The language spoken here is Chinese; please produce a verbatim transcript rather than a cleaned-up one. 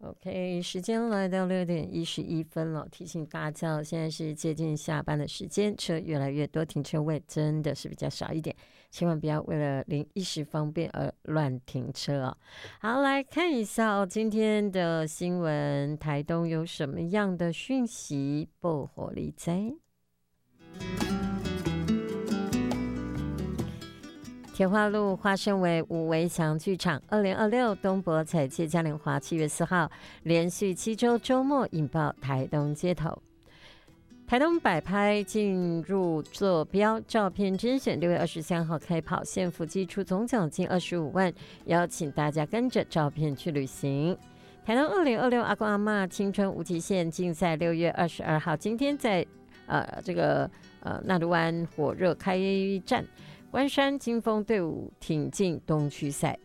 OK， 时间来到六点一十一分了，提醒大家，现在是接近下班的时间，车越来越多，停车位真的是比较少一点，千万不要为了临一时方便而乱停车哦。好，来看一下哦，今天的新闻，台东有什么样的讯息？报火力在。铁花路化身为五围墙剧场，二零二六东博彩界嘉年华七月四号连续七周周末引爆台东街头。台东摆拍进入坐标照片甄选，六月二十三号开跑，县府寄出总奖金二十五万，邀请大家跟着照片去旅行。台东二零二六阿公阿嬷青春无极限竞赛，六月二十二号，今天在呃这个呃纳鲁湾火热开战。关山金峰队伍挺进东区赛，